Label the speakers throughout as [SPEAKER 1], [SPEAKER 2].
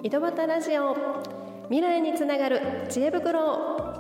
[SPEAKER 1] 井戸端ラジオ、未来につながる知恵袋。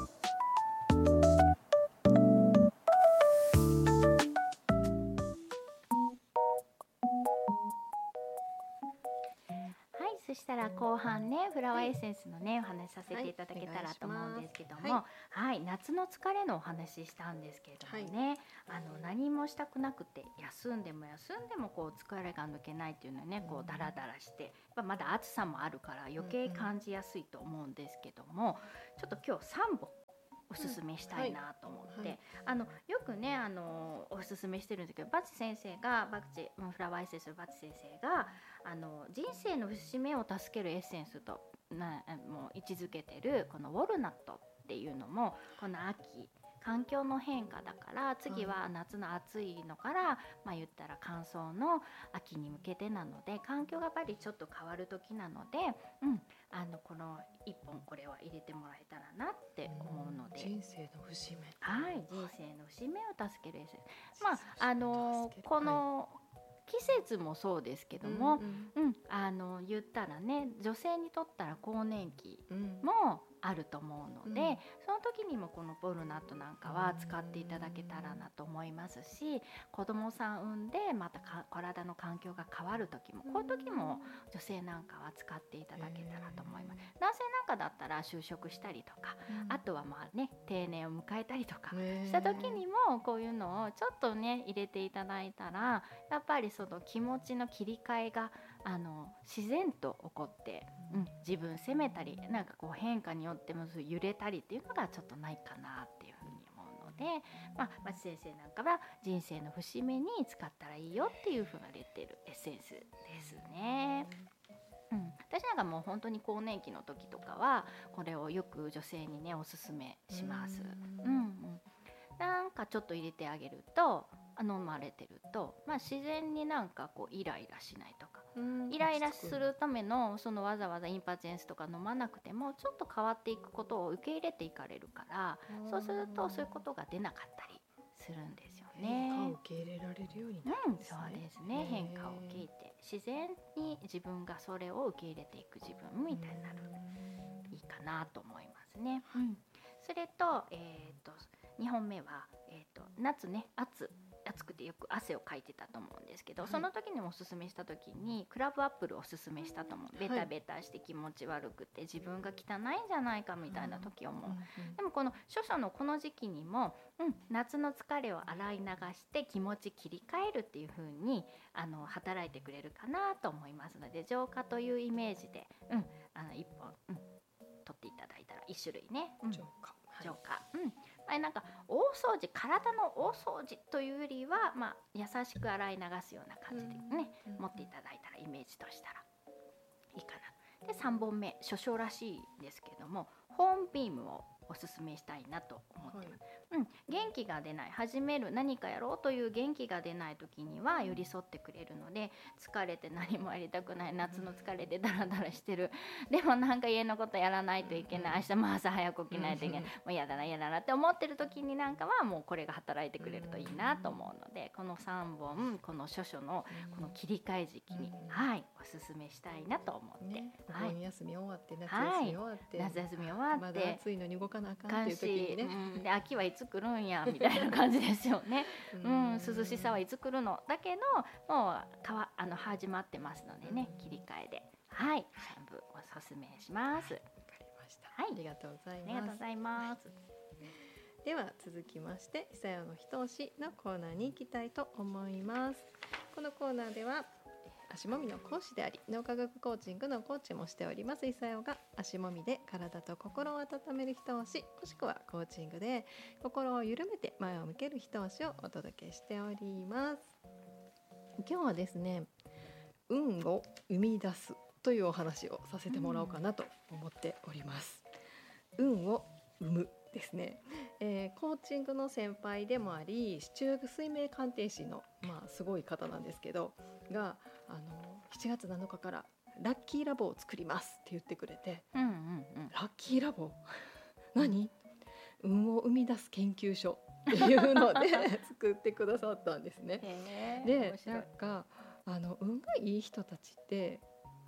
[SPEAKER 2] そしたら後半ね、フラワーエッセンスのね、お話しさせていただけたらと思うんですけども、夏の疲れのお話したんですけれどもね、何もしたくなくて休んでもこう疲れが抜けないっていうのはね、こうダラダラして、まだ暑さもあるから余計感じやすいと思うんですけども、ちょっと今日3本おすすめしたいなと思って、よくねおすすめしてるんですけど、バチ先生がフラワーエッセンスのバチ先生が人生の節目を助けるエッセンスともう位置づけてるこのウォルナットっていうのも、この秋環境の変化だから、次は夏の暑いのから、言ったら乾燥の秋に向けてなので、環境がやっぱりちょっと変わる時なので、この1本これは入れてもらえたらなって思うので、
[SPEAKER 1] 人生の節目、
[SPEAKER 2] 人生の節目を助けるエッセンス、この季節もそうですけども、言ったらね、女性にとったら更年期もあると思うので、その時にもこのボルナットなんかは使っていただけたらなと思いますし、子供さん産んでまた体の環境が変わる時も、こういう時も女性なんかは使っていただけたらと思います。男性なんかだったら就職したりとか、あとは定年を迎えたりとかした時にも、こういうのをちょっとね入れていただいたら、やっぱりその気持ちの切り替えが自然と起こって、自分責めたり、なんかこう変化によっても揺れたりっていうのがちょっとないかなっていうふうに思うので、バチ先生なんかは人生の節目に使ったらいいよっていうふうなレッテルエッセンスですね。私なんかもう本当に更年期の時とかはこれをよく女性にねおすすめします。なんかちょっと入れてあげると、飲まれてると、自然になんかこうイライラしないとか、イライラするためのそのわざわざインパチェンスとか飲まなくても、ちょっと変わっていくことを受け入れていかれるから、そうするとそういうことが出なかったりするんですよね。
[SPEAKER 1] 変化を受け入れられるようになるんですね。
[SPEAKER 2] そうですね、変化を受け入れて自然に自分がそれを受け入れていく自分みたいになるのでいいかなと思いますね。それと、2本目は、夏ね、暑くてよく汗をかいてたと思うんですけど、その時にもおすすめした時にクラブアップルをおすすめしたと思う。ベタベタして気持ち悪くて自分が汚いんじゃないかみたいな時思う。でもこの処暑のこの時期にも、夏の疲れを洗い流して気持ち切り替えるっていう風に働いてくれるかなと思いますので、浄化というイメージで、1本、取っていただいたら1種類ね、浄化、なんか大掃除、体の大掃除というよりは、優しく洗い流すような感じでね、持っていただいたらイメージとしたらいいかな。で3本目、処暑らしいんですけども、ホームビームをおすすめしたいなと思ってます。元気が出ない、始める、何かやろうという元気が出ない時には寄り添ってくれるので、疲れて何もやりたくない、夏の疲れでダラダラしてる、でもなんか家のことやらないといけない、明日も朝早く起きないといけない、もう嫌だなって思ってる時になんかはもうこれが働いてくれるといいなと思うので、この3本、この処暑のこの切り替え時期に、おすすめしたいなと思って、
[SPEAKER 1] お盆休み終わって夏休み終わって、まだ暑いのに動かなあかんっていう時にね、
[SPEAKER 2] で秋はいつ来るんやみたいな感じですよね。涼しさはいつ来るのだけど、もう始まってますのでね、切り替えで全部おすすめします。
[SPEAKER 1] わかりました。ありがとうございます。
[SPEAKER 2] ありがとうございます。
[SPEAKER 1] では続きまして、久代の一押しのコーナーに行きたいと思います。このコーナーでは足もみの講師であり、脳科学コーチングのコーチもしております久代が、足もみで体と心を温める一押し、もしくはコーチングで心を緩めて前を向ける一押しをお届けしております。今日はですね、運を生み出すというお話をさせてもらおうかなと思っております。運を生むですね。コーチングの先輩でもあり、市中水明鑑定士の、すごい方なんですけどが、7月7日からラッキーラボを作りますって言ってくれて、ラッキーラボ何？運を生み出す研究所っていうので作ってくださったんですね。で、なんか運がいい人たちって結構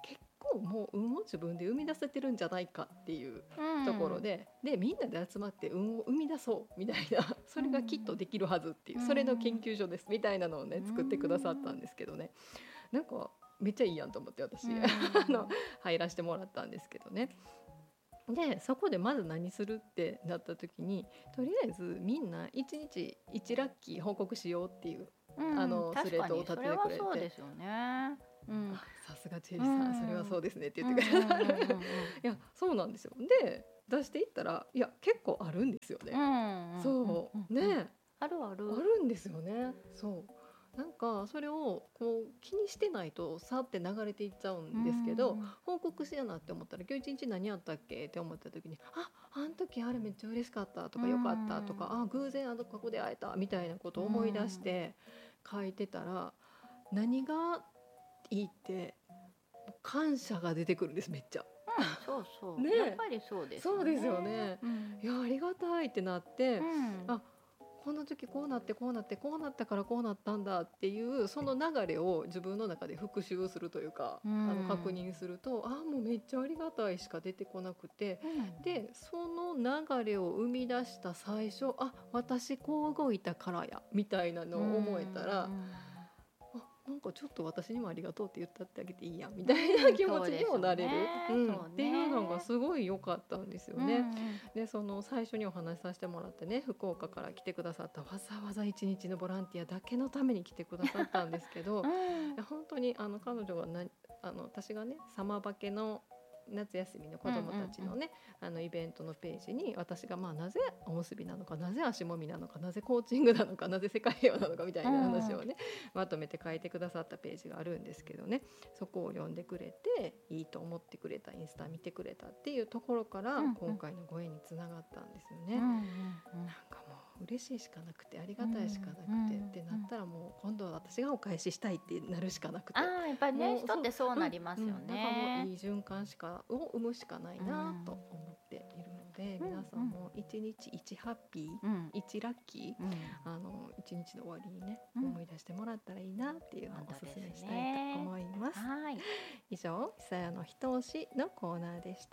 [SPEAKER 1] もう運を自分で生み出せてるんじゃないかっていうところで、みんなで集まって運を生み出そうみたいな、それがきっとできるはずっていう、それの研究所ですみたいなのをね作ってくださったんですけどね、なんかめっちゃいいやんと思って私入らせてもらったんですけどね。でそこでまず何するってなった時に、とりあえずみんな1日1ラッキー報告しようっていう、スレッドを立ててくれて、
[SPEAKER 2] それはそうですよね。
[SPEAKER 1] さすがチェリーさん、それはそうですねって言ってくれた。いやそうなんですよ。で出していったら、いや結構あるんですよね。そうね、
[SPEAKER 2] あるある
[SPEAKER 1] あるんですよね。そうなんかそれをこう気にしてないとさって流れていっちゃうんですけど、報告しやなって思ったら、今日一日何やったっけって思った時に、あん時あれめっちゃ嬉しかったとか、よかったとか、偶然ここで会えたみたいなことを思い出して書いてたら、何がいいって感謝が出てくるんです、めっちゃ。
[SPEAKER 2] そうそう
[SPEAKER 1] ね、
[SPEAKER 2] やっぱりそうですよね。
[SPEAKER 1] そうですよね。いやありがたいってなって、この時こうなってこうなってこうなったからこうなったんだっていう、その流れを自分の中で復習するというか、確認すると、もうめっちゃありがたいしか出てこなくて、でその流れを生み出した最初、私こう動いたからやみたいなのを思えたら、なんかちょっと私にもありがとうって言ったってあげていいやみたいな気持ちにもなれる、っていうのがすごい良かったんですよね。でその最初にお話しさせてもらってね、福岡から来てくださった、わざわざ1日のボランティアだけのために来てくださったんですけど、本当に彼女が私がねサマーバケの夏休みの子どもたちのね、イベントのページに、私がなぜおむすびなのか、なぜ足もみなのか、なぜコーチングなのか、なぜ世界平和なのかみたいな話をね、まとめて書いてくださったページがあるんですけどね、そこを読んでくれていいと思ってくれた、インスタ見てくれたっていうところから、今回のご縁につながったんですよね。なんかもう嬉しいしかなくて、ありがたいしかなくて、ってなったら、もう今度は私がお返ししたいってなるしかなくて、
[SPEAKER 2] やっぱりね、人ってそうなりますよね。
[SPEAKER 1] だからもういい循環を生むしかないなと思っているので、皆さんも1日1ハッピー、1ラッキー、1日の終わりにね、思い出してもらったらいいなっていうのをおすすめしたいと思います。以上、久屋の人押しのコーナーでした。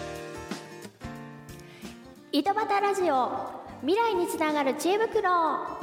[SPEAKER 3] 井戸端ラジオ、未来につながる知恵袋。